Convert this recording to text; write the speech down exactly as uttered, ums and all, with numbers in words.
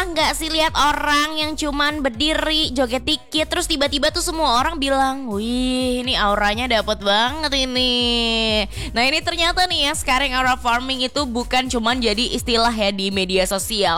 Pernah nggak sih lihat orang yang cuman berdiri joget dikit terus tiba-tiba tuh semua orang bilang, wih ini auranya dapet banget ini. Nah ini ternyata nih ya, sekarang aura farming itu bukan cuman jadi istilah ya di media sosial,